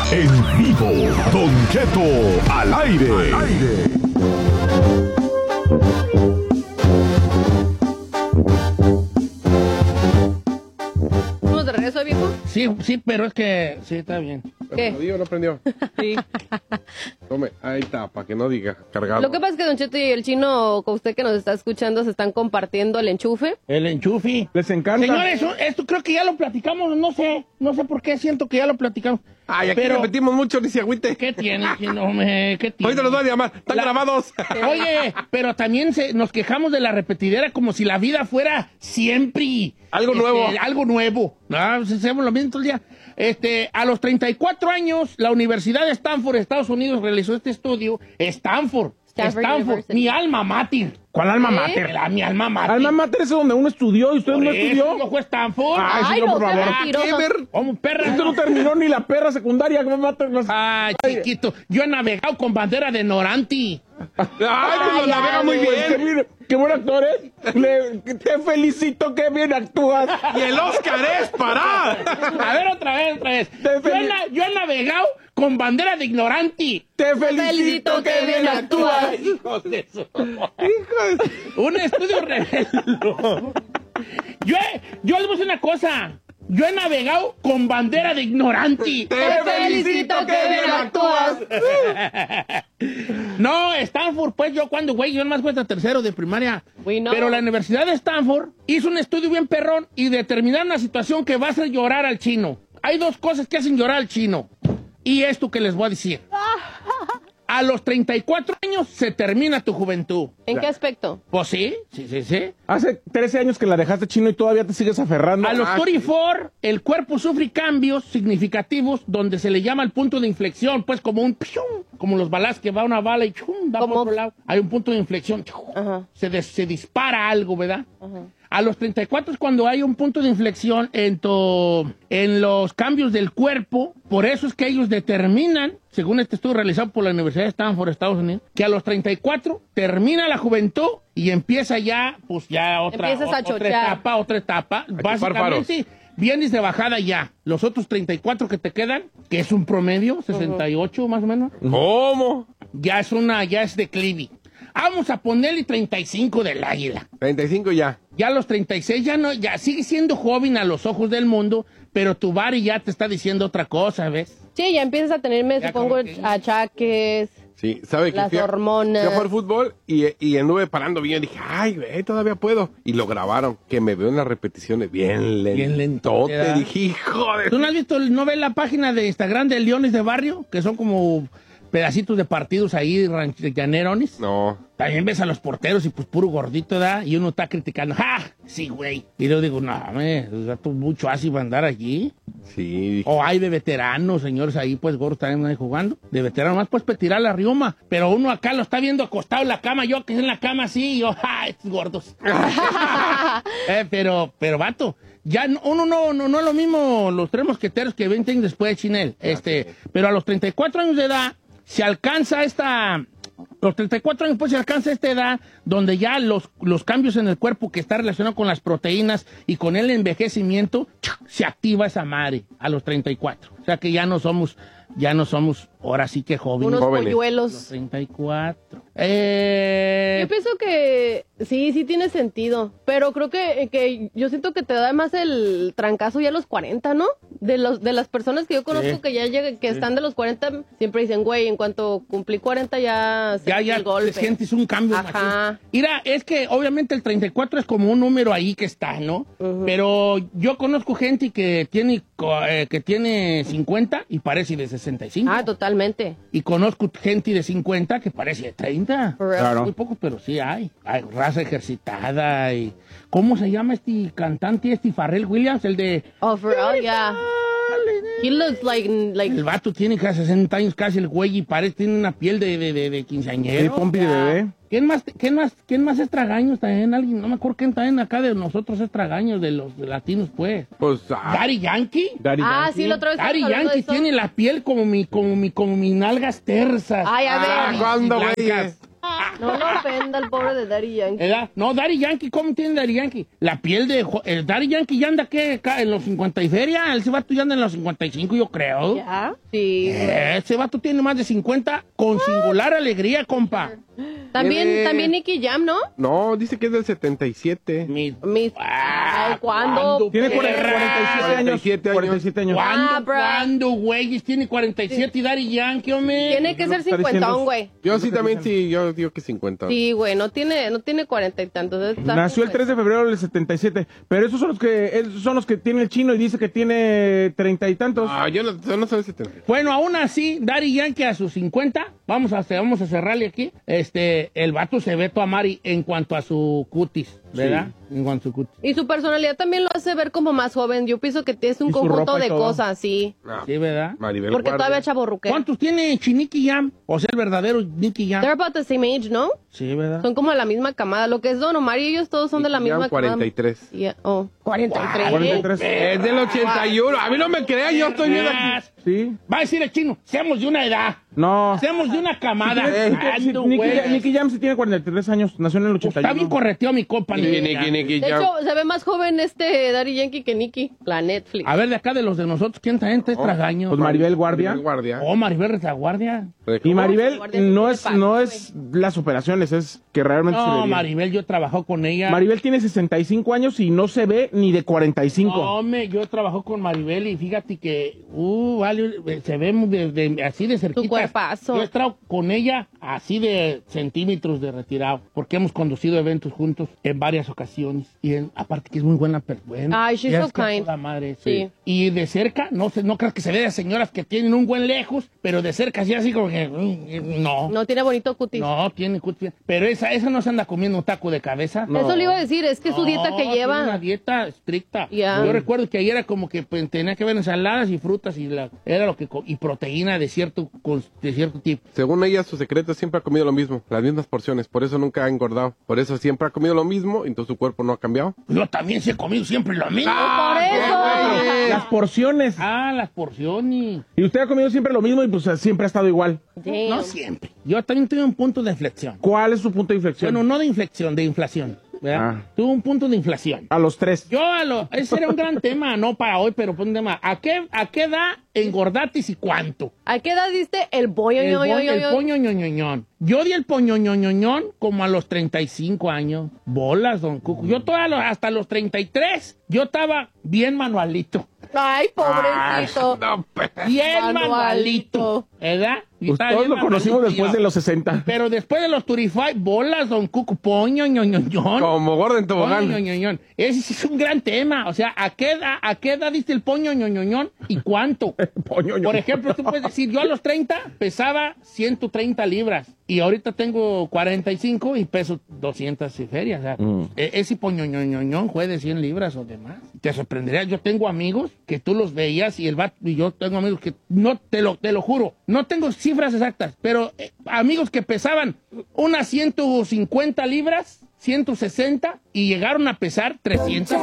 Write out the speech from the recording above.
En vivo, Don Cheto al aire. ¿Vamos de regreso, viejo? Sí, pero es que... Sí, está bien. ¿Qué? ¿Prendió o no prendió? Sí. Tome, ahí está, para que no diga cargado. Lo que pasa es que Don Cheto y el chino, con usted que nos está escuchando, se están compartiendo el enchufe. El enchufe. Les encanta. Señores, esto creo que ya lo platicamos, no sé por qué siento que ya lo platicamos. Ay, aquí pero repetimos mucho, ni se agüite. ¿qué tiene, chino? ¿Qué tiene? Ahorita los voy a llamar, están grabados. Oye, pero también nos quejamos de la repetidera como si la vida fuera siempre Algo nuevo. Algo nuevo. No, pues hacemos lo mismo todo el día. A los 34 años, la Universidad de Stanford, Estados Unidos, realizó este estudio. Stanford, University. mi alma mater. ¿Cuál alma mater? Mi alma mater. Alma mater es donde uno estudió y usted no estudió. ¿No fue Stanford? Ay, sí, no, por sea favor. mentiroso. ¿Cómo, perra? Usted no terminó ni la perra secundaria. ¿Cómo mater? Ay, chiquito. Yo he navegado con bandera de Noranti. Ay, pues lo navega muy bien. Qué buen actor es. Te felicito, qué bien actúas. Y el Oscar es para. A ver, otra vez. Yo he navegado con bandera de ignoranti. Te felicito, qué bien actúas. Hijos de eso. Un estudio reveló. Yo les voy a decir una cosa. Yo he navegado con bandera de ignoranti. Te felicito, qué bien actúas. No, Stanford, pues yo nomás cuesta tercero de primaria. We know. Pero la Universidad de Stanford hizo un estudio bien perrón y determinaron una situación que va a hacer llorar al chino. Hay dos cosas que hacen llorar al chino. Y esto que les voy a decir. A los 34 años se termina tu juventud. ¿En qué aspecto? Pues sí. Hace 13 años que la dejaste, chino, y todavía te sigues aferrando. A los 34, el cuerpo sufre cambios significativos donde se le llama el punto de inflexión, pues como un pium, como los balas que va una bala y chum, va por otro lado. Hay un punto de inflexión. Ajá. Se dispara algo, ¿verdad? Ajá. A los 34 es cuando hay un punto de inflexión en los cambios del cuerpo. Por eso es que ellos determinan, según este estudio realizado por la Universidad de Stanford, Estados Unidos, que a los 34 termina la juventud y empieza ya, pues ya otra etapa. Básicamente, vienes de bajada ya. Los otros 34 que te quedan, que es un promedio, 68 más o menos. ¿Cómo? Ya es declive. Vamos a ponerle 35 del águila. 35 ya. Ya a los 36 ya sigue siendo joven a los ojos del mundo, pero tu body ya te está diciendo otra cosa, ¿ves? Sí, ya empiezas a tenerme, supongo, achaques. Sí, ¿sabe que las hormonas? Fui a jugar fútbol y anduve parando bien. Dije, ay, güey, todavía puedo. Y lo grabaron, que me veo en las repeticiones bien lentote. ¿verdad? Dije, hijo de... ¿Tú no has visto, no ves la página de Instagram de Leones de Barrio? Que son como pedacitos de partidos ahí, llanerones. No. También ves a los porteros y pues puro gordito, ¿da? Y uno está criticando, ¡ja! Sí, güey. Y yo digo, no, mucho así va a andar allí. Sí. Dije, O hay de veteranos, señores, ahí pues gordos también ahí jugando. De veteranos más pues tirar la rioma. Pero uno acá lo está viendo acostado en la cama, yo que en la cama así, y yo, ¡ja! Estos gordos. Pero, vato, ya uno no es lo mismo los tres mosqueteros que 20 años después de Chinel. Pero a los 34 años de edad se alcanza los 34 años pues se alcanza esta edad donde ya los cambios en el cuerpo que está relacionado con las proteínas y con el envejecimiento, se activa esa madre a los 34. O sea que ya no somos ahora sí que jóvenes. Unos polluelos. Los 34. Yo pienso que sí tiene sentido, pero creo que yo siento que te da más el trancazo ya a los 40, ¿no? De las personas que yo conozco que ya llegan, que están de los 40, siempre dicen, güey, en cuanto cumplí 40 ya sentí el golpe. Sientes un cambio. Ajá. Mira, es que obviamente el 34 es como un número ahí que está, ¿no? Uh-huh. Pero yo conozco gente que tiene 50 y parece de 65. Ah, totalmente. Y conozco gente de 50 que parece de 30. Claro. Muy pocos, pero sí hay. Hay raza ejercitada y... ¿Cómo se llama este cantante, Pharrell Williams? El de... Oh, Pharrell, yeah. He looks like... El vato tiene casi 60 años casi el güey y tiene una piel de quinceañero. Sí, pompi de bebé. ¿Quién más es tragaños también? Alguien, no me acuerdo quién también acá de nosotros es tragaños, de los latinos, pues. Daddy Yankee. Sí, la otra vez. Daddy Yankee tiene la piel como mis nalgas tersas. Ay, a ver. ¿Cuándo, güey? No lo ofenda al pobre de Daddy Yankee. ¿Verdad? No, Daddy Yankee, ¿cómo tiene Daddy Yankee? La piel de... El Daddy Yankee ya anda, ¿qué? En los 50 y feria. Ese vato ya anda en los 55, yo creo. ¿Ya? Sí. Ese vato tiene más de 50 con singular alegría, compa. También Nicky Jam, ¿no? No, dice que es del 77. Ay, ¿cuándo? Tiene perra? 47 años. ¿Cuándo, güey? Tiene 47 y Daddy Yankee, hombre. Tiene que ser 50, güey. Yo sí también, sí, yo digo que 50. Sí, güey, no tiene 40 y tantos. Nació el 3 de febrero del 77. Pero esos son los que tiene el chino y dice que tiene 30 y tantos. Ah, yo no soy 70. Bueno, aún así, Daddy Yankee a sus 50, vamos a cerrarle aquí. El vato se ve toda Mari en cuanto a su cutis, ¿verdad? Sí. En cuanto a su cutis. Y su personalidad también lo hace ver como más joven. Yo pienso que es un conjunto de cosas, sí. No. Sí, ¿verdad? Maribel Porque Guardia. todavía chavorruquea. ¿Cuántos tiene Nicky Jam? O sea, el verdadero Nicky Jam. They're about the same age, ¿no? Sí, ¿verdad? Son como de la misma camada. Lo que es Don Omar y ellos todos son de la misma 43. camada. Yeah. Oh, 43. 43. Es del 81. A mí no me crean, yo estoy bien aquí. Sí. Va a decir el chino, seamos de una edad. No. Seamos de una camada. Sí, Nicky Jam sí tiene 43 años. Nació en el 81. Está bien correteado mi compa. Nicky De hecho, se ve más joven Daddy Yankee que Nicky. La Netflix. A ver, de acá de los de nosotros, ¿quién está gente? Tragaño. Pues Maribel Guardia. Oh, Maribel Retaguardia. Y Maribel Guardia no tiene es las operaciones, es que realmente se ve No, bien. Maribel, yo he trabajado con ella. Maribel tiene 65 años y no se ve ni de 45. No, hombre, yo he trabajado con Maribel y fíjate que, vale, se ve así de cerquita. Tu cuerpazo. Yo he estado con ella así de centímetros de retirado, porque hemos conducido eventos juntos en varias ocasiones. Y aparte que es muy buena persona. Ay, she's Ya so es que kind. toda madre, Sí. Y de cerca, no creas que se ve de señoras que tienen un buen lejos, pero de cerca así como que, no. No tiene bonito cutis. No, tiene cutis. Pero esa no se anda comiendo un taco de cabeza. Eso le iba a decir, es que su dieta que Tiene lleva. una dieta estricta. Ya. Yo recuerdo que ayer era como que pues, tenía que ver ensaladas y frutas era lo que y proteína de cierto tipo. Según ella, su secreto siempre ha comido lo mismo, las mismas porciones, por eso nunca ha engordado. Por eso siempre ha comido lo mismo, entonces su cuerpo no ha cambiado. Yo también sí he comido siempre lo mismo. Por eso. Las porciones. Las porciones. Y usted ha comido siempre lo mismo y pues siempre ha estado igual. Damn. No siempre. Yo también tuve un punto de inflexión. ¿Cuál es su punto de inflexión? Bueno, no de inflexión, de inflación. ¿Verdad? Tuve un punto de inflación. A los 3. Ese era un gran tema, no para hoy, pero fue un tema. ¿A qué edad engordatis y cuánto? ¿A qué edad diste el pollo? El poño ñoñoñón. Yo di el poño ñoñoñón como a los 35 años. Bolas, don Cuco. Yo hasta los 33, yo estaba bien manualito. Ay, pobrecito. No, Bien manualito. ¿Verdad? Pues todos lo conocimos después de los 60. Pero después de los 35, bolas, don Cuco, poño ñoñoñón. como gordo en tobogán. Poño ñoñoñón. Ese sí es un gran tema. O sea, ¿a qué edad diste el poño ñoñoñón y cuánto? Por ejemplo, tú puedes decir, yo a los 30 pesaba 130 libras y ahorita tengo 45 y peso 200 y ferias. O sea, ese poño ñoñoñón fue de 100 libras o demás. Te sorprendería. Yo tengo amigos que tú los veías y yo tengo amigos que no, te lo juro, no tengo cifras exactas, pero amigos que pesaban unas 150 libras, 160 y llegaron a pesar 300.